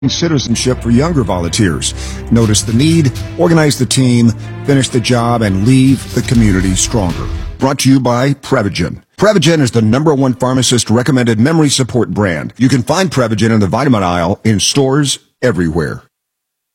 citizenship for younger volunteers. Notice the need, organize the team, finish the job, and leave the community stronger. Brought to you by Prevagen. Prevagen is the #1 pharmacist-recommended memory support brand. You can find Prevagen in the vitamin aisle in stores everywhere.